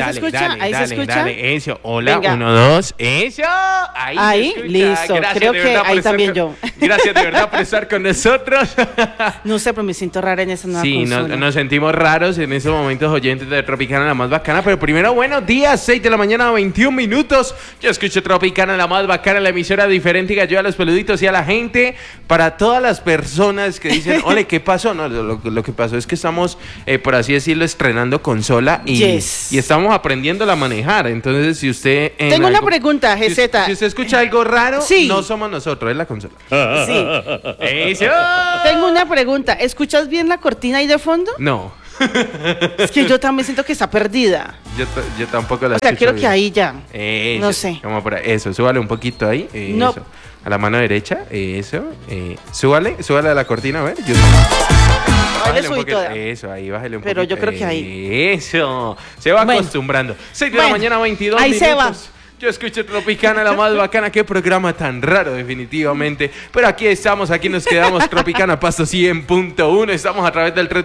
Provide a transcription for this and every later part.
se escucha? ¿Ahí se escucha? Dale, eso. Hola, Venga. 1, 2, eso. Ahí, listo. Gracias, Creo de que verdad, por ahí estar también con- yo. Gracias de verdad por estar con nosotros. No sé, pero me siento rara en esa nueva Sí, consola. nos sentimos raros en estos momentos, oyentes de Tropicana, la más bacana. Pero primero, buenos días, 6 de la mañana, 21 minutos. Yo escucho Tropicana, la más bacana, la emisora diferente que ayuda a los peluditos y a la gente. Para todas las personas que dicen, ole, ¿qué pasó? No, lo que pasó es que estamos, por así decirlo, estrenando consola y, Yes. y estamos aprendiéndola a manejar. Entonces, si usted... en Tengo una algo- pregunta, si- GZ. Si usted escucha algo raro, Sí. no somos nosotros, es la consola. Sí. ¡Eso! Tengo una pregunta. ¿Escuchas bien la cortina ahí de fondo? No, Es que yo también siento que está perdida. yo tampoco la O sea, escucho quiero que bien. ahí ya. Eso, No sé. Como por ahí. Eso, súbale un poquito ahí. No. Eso. A la mano derecha. Eso. Súbale a la cortina, a ver. Bájale un subito, poquito. ya. Eso, ahí, bájale un Pero poquito. yo creo que ahí. Eso. Se va Bueno. acostumbrando. 6 de Bueno, la mañana, 22 ahí minutos. se va. Yo escucho Tropicana, la más bacana. Qué programa tan raro, definitivamente. Pero aquí estamos, aquí nos quedamos. Tropicana, Pasto 100.1. Estamos a través del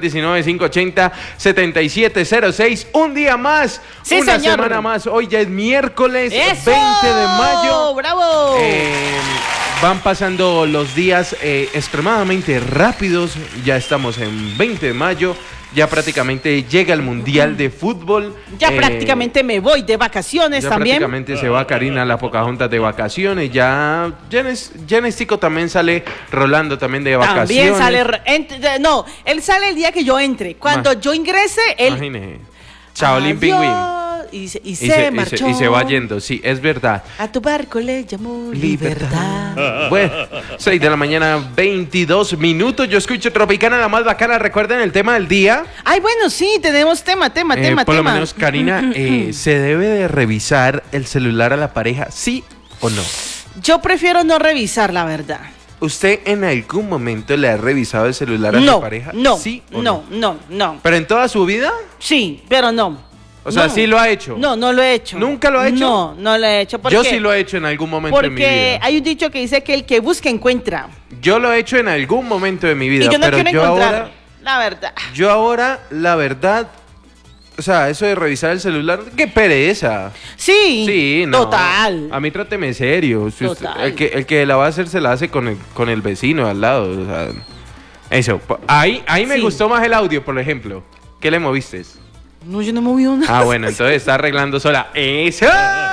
319-580-7706. Un día más. Sí, una señor. semana más. Hoy ya es miércoles ¡Eso! 20 de mayo. ¡Bravo! Van pasando los días extremadamente rápidos. Ya estamos en 20 de mayo. Ya prácticamente llega el Mundial de Fútbol. Ya prácticamente me voy de vacaciones Ya también. prácticamente se va Karina la Pocahontas de vacaciones. Ya Tico también sale Rolando también de vacaciones. También sale. No, él sale el día que yo entre. Cuando yo ingrese, él. Imagínese. Chaolín Adiós, Pingüín. Y se Y se marchó. y se va yendo, sí, es verdad. A tu barco le llamó libertad. Bueno, 6 de la mañana, 22 minutos. Yo escucho Tropicana, la más bacana. Recuerden el tema del día. Ay, bueno, sí, tenemos tema. Por lo menos, Karina, ¿se debe de revisar el celular a la pareja, sí o no? Yo prefiero no revisar, la verdad. ¿Usted en algún momento le ha revisado el celular a su No, pareja? no, ¿Sí o no. ¿Pero en toda su vida? Sí, pero no. O sea, No. ¿sí lo ha hecho? No, no lo he hecho. ¿Nunca lo ha hecho? No, no lo he hecho. ¿Por Yo qué? sí lo he hecho en algún momento de mi Porque vida. hay un dicho que dice que el que busca encuentra. Yo lo he hecho en algún momento de mi vida, Y yo no pero quiero yo encontrar, ahora... la verdad. Yo ahora, la verdad, o sea, eso de revisar el celular, qué pereza. Sí, Sí, no. total. A mí tráteme serio. Si usted- Total. el que la va a hacer se la hace con el vecino al lado. O sea, eso. Ahí me Sí. gustó más el audio, por ejemplo. ¿Qué le moviste? No, yo no me moví nada. Ah, bueno, entonces está arreglando sola. ¡Eso!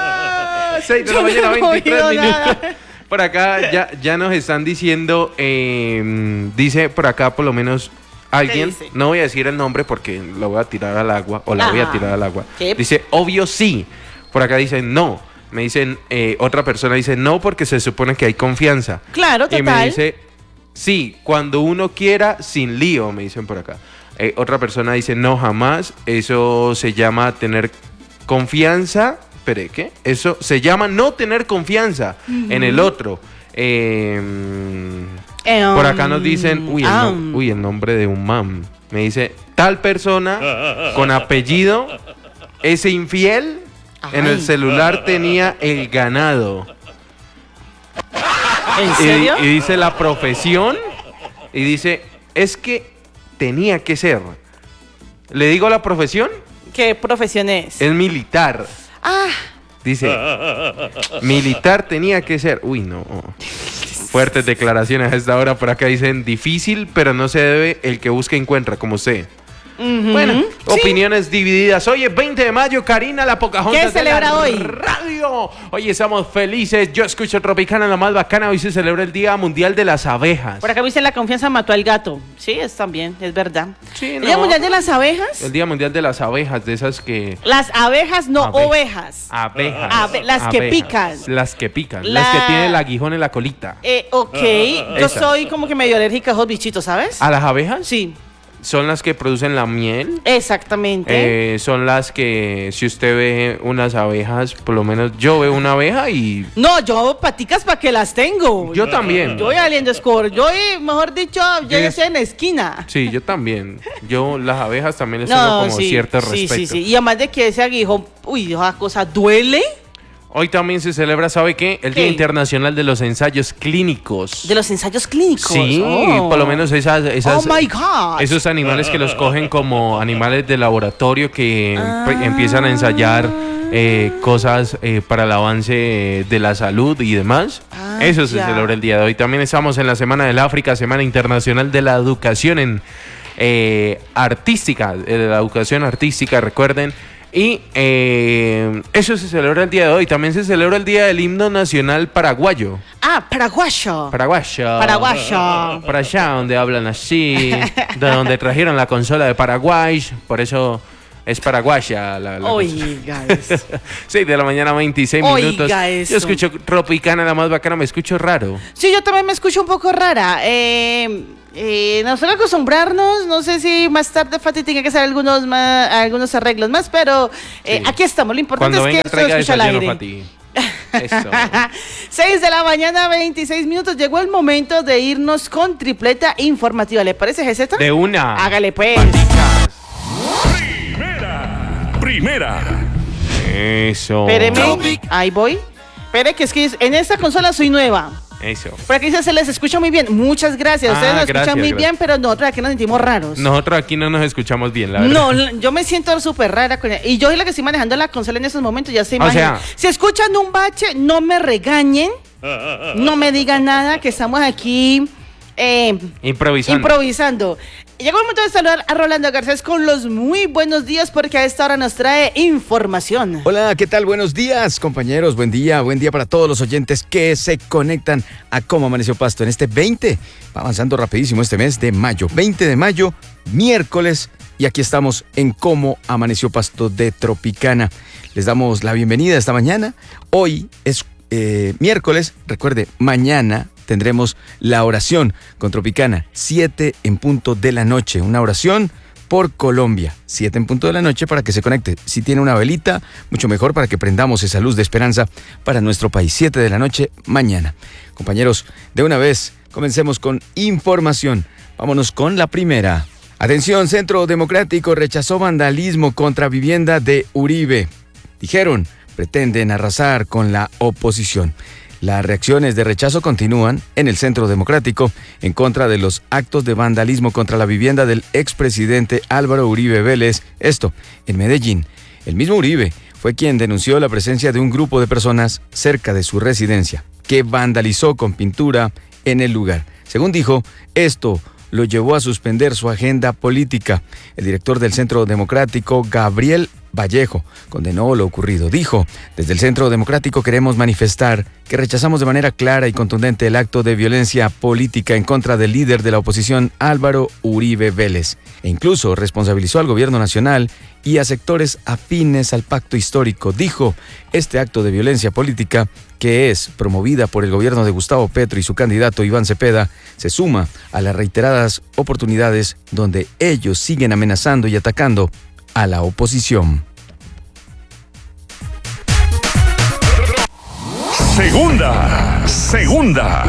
6 de la Yo no mañana, he 23 movido minutos. nada. Por acá ya nos están diciendo, dice por acá por lo menos alguien, dice? no voy a decir el nombre porque lo voy a tirar al agua, o la voy a Ajá. tirar al agua. ¿Qué? Dice, obvio sí. Por acá dicen, no. Me dicen, otra persona dice, no, porque se supone que hay confianza. Claro, Y me total. dice, sí, cuando uno quiera, sin lío, me dicen por acá. Otra persona dice, no, jamás. Eso se llama tener confianza. ¿Pero qué? Eso se llama no tener confianza en el otro. Por acá nos dicen, uy, el nombre de un mam. Me dice, tal persona con apellido, ese infiel, en el Ay. celular tenía el ganado. ¿En serio? Y dice la profesión, y dice, es que tenía que ser. ¿Le digo la profesión? ¿Qué profesión es? Es militar. Ah, Dice, militar tenía que ser. Uy, no. Fuertes declaraciones a esta hora. Por acá dicen, difícil, pero no se debe. El que busca encuentra, como sé. Bueno, sí. opiniones divididas. Hoy es 20 de mayo, Karina la Pocahontas ¿Qué de celebra la hoy? radio. Hoy estamos felices. Yo escucho Tropicana, la más bacana. Hoy se celebra el Día Mundial de las Abejas. Por acá me dicen la confianza mató al gato. Sí, es también, es verdad. Sí, ¿El Día no. Mundial de las Abejas? El Día Mundial de las Abejas, de esas que... Las abejas, no Abe- ovejas. Abejas. Las que Abejas. pican. Las que pican. La- Las que tienen el aguijón en la colita. Ok, yo Esas. soy como que medio alérgica a esos bichitos, ¿sabes? ¿A las abejas? Sí, Son las que producen la miel. exactamente. Son las que, si usted ve unas abejas, por lo menos yo veo una abeja y No, yo paticas para que las tengo. yo también. Yo voy aliendo score. Yo, mejor dicho, yo ya Yes. estoy en la esquina. Sí, yo también. Yo las abejas también les tengo como cierto respeto. sí. Y además de que ese aguijón, uy, esa cosa duele. Hoy también se celebra, ¿sabe qué? El Día ¿Qué? Internacional de los Ensayos Clínicos. De los ensayos clínicos. Sí, por lo menos esas Oh my God. esos animales que los cogen como animales de laboratorio que empiezan a ensayar cosas para el avance de la salud y demás. Eso se celebra el día de hoy. También estamos en la Semana del África, Semana Internacional de la Educación Artística, de la educación artística, recuerden. Y eso se celebra el día de hoy. También se celebra el Día del Himno Nacional Paraguayo. Paraguayo. Paraguayo. Paraguayo. Por allá donde hablan así, de donde trajeron la consola de Paraguay, por eso es paraguaya la Oiga eso. 6 de la mañana, 26 Oiga minutos. eso. Yo escucho Tropicana, la más bacana, me escucho raro. Sí, yo también me escucho un poco rara. Nos toca acostumbrarnos. No sé si más tarde Fati tiene que hacer algunos arreglos más, pero Sí. aquí estamos. Lo importante Cuando es venga que esto lo traiga escucha al desayuno aire. para ti. Eso. 6 de la mañana, 26 minutos. Llegó el momento de irnos con tripleta informativa. ¿Le parece, GZ? De una. Hágale pues. Paticas. Primera. Eso. Espéreme. Ahí voy. Espere, que es que en esta consola soy nueva. Eso. Por aquí se les escucha muy bien. Muchas gracias. Ustedes nos gracias, escuchan muy gracias. bien, pero nosotros aquí nos sentimos raros. Nosotros aquí no nos escuchamos bien, la verdad. No, yo me siento súper rara con y yo soy la que estoy manejando la consola en estos momentos, ya se O imaginan. sea- Si escuchan un bache, no me regañen, no me digan nada, que estamos aquí improvisando. Llegó el momento de saludar a Rolando Garcés con los muy buenos días, porque a esta hora nos trae información. Hola, ¿qué tal? Buenos días, compañeros. Buen día para todos los oyentes que se conectan a Cómo Amaneció Pasto en este 20. Va avanzando rapidísimo este mes de mayo. 20 de mayo, miércoles, y aquí estamos en Cómo Amaneció Pasto de Tropicana. Les damos la bienvenida esta mañana. Hoy es miércoles. Recuerde, mañana tendremos la oración con Tropicana, 7 en punto de la noche. Una oración por Colombia, 7 en punto de la noche, para que se conecte. Si tiene una velita, mucho mejor, para que prendamos esa luz de esperanza para nuestro país. 7 de la noche mañana. Compañeros, de una vez, comencemos con información. Vámonos con la primera. Atención, Centro Democrático rechazó vandalismo contra vivienda de Uribe. Dijeron, pretenden arrasar con la oposición. Las reacciones de rechazo continúan en el Centro Democrático en contra de los actos de vandalismo contra la vivienda del expresidente Álvaro Uribe Vélez, esto en Medellín. El mismo Uribe fue quien denunció la presencia de un grupo de personas cerca de su residencia, que vandalizó con pintura en el lugar. Según dijo, esto lo llevó a suspender su agenda política. El director del Centro Democrático, Gabriel Vallejo, condenó lo ocurrido. Dijo, desde el Centro Democrático queremos manifestar que rechazamos de manera clara y contundente el acto de violencia política en contra del líder de la oposición, Álvaro Uribe Vélez, e incluso responsabilizó al gobierno nacional y a sectores afines al pacto histórico. Dijo, este acto de violencia política, que es promovida por el gobierno de Gustavo Petro y su candidato Iván Cepeda, se suma a las reiteradas oportunidades donde ellos siguen amenazando y atacando a la oposición. Segunda.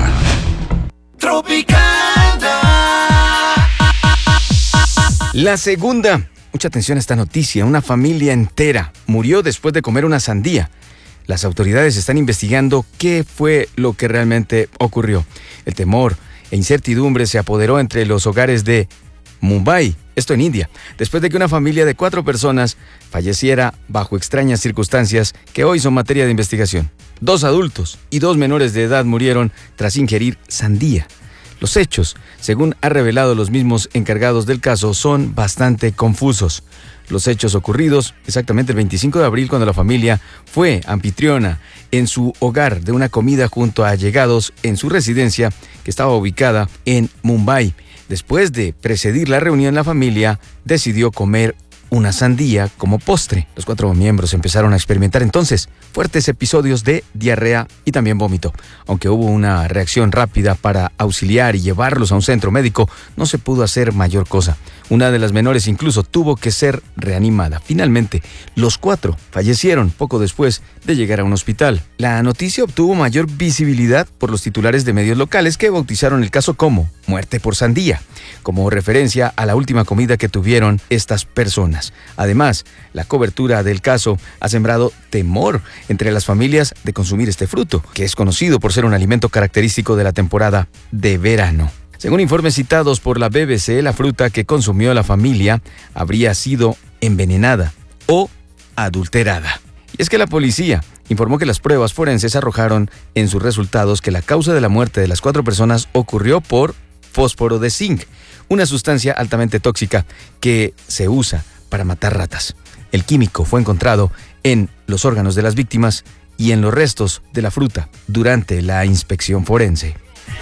La segunda. Mucha atención a esta noticia. Una familia entera murió después de comer una sandía. Las autoridades están investigando qué fue lo que realmente ocurrió. El temor e incertidumbre se apoderó entre los hogares de Mumbai, esto en India, después de que una familia de 4 personas falleciera bajo extrañas circunstancias que hoy son materia de investigación. 2 adultos y 2 menores de edad murieron tras ingerir sandía. Los hechos, según ha revelado los mismos encargados del caso, son bastante confusos. Los hechos ocurridos exactamente el 25 de abril, cuando la familia fue anfitriona en su hogar de una comida junto a allegados en su residencia, que estaba ubicada en Mumbai. Después de presidir la reunión, la familia decidió comer una sandía como postre. Los 4 miembros empezaron a experimentar entonces fuertes episodios de diarrea y también vómito. Aunque hubo una reacción rápida para auxiliar y llevarlos a un centro médico, no se pudo hacer mayor cosa. Una de las menores incluso tuvo que ser reanimada. Finalmente, los 4 fallecieron poco después de llegar a un hospital. La noticia obtuvo mayor visibilidad por los titulares de medios locales que bautizaron el caso como muerte por sandía, como referencia a la última comida que tuvieron estas personas. Además, la cobertura del caso ha sembrado temor entre las familias de consumir este fruto, que es conocido por ser un alimento característico de la temporada de verano. Según informes citados por la BBC, la fruta que consumió la familia habría sido envenenada o adulterada. Y es que la policía informó que las pruebas forenses arrojaron en sus resultados que la causa de la muerte de las 4 personas ocurrió por fósforo de zinc, una sustancia altamente tóxica que se usa para matar ratas. El químico fue encontrado en los órganos de las víctimas y en los restos de la fruta durante la inspección forense.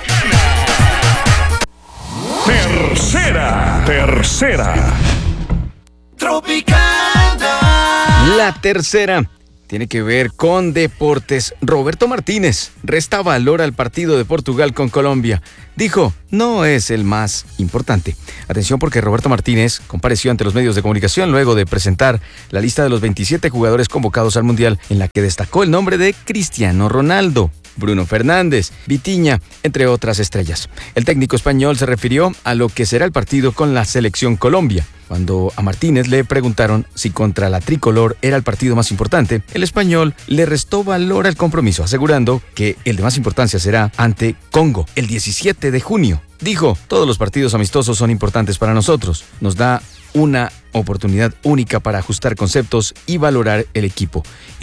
Tercera. Tropicana. La tercera tiene que ver con deportes. Roberto Martínez resta valor al partido de Portugal con Colombia. Dijo, no es el más importante. Atención porque Roberto Martínez compareció ante los medios de comunicación luego de presentar la lista de los 27 jugadores convocados al Mundial, en la que destacó el nombre de Cristiano Ronaldo, Bruno Fernández, Vitinha, entre otras estrellas. El técnico español se refirió a lo que será el partido con la selección Colombia. Cuando a Martínez le preguntaron si contra la tricolor era el partido más importante, el español le restó valor al compromiso, asegurando que el de más importancia será ante Congo, el 17 de junio. Dijo, todos los partidos amistosos son importantes para nosotros. Nos da una oportunidad única para ajustar conceptos y valorar el equipo.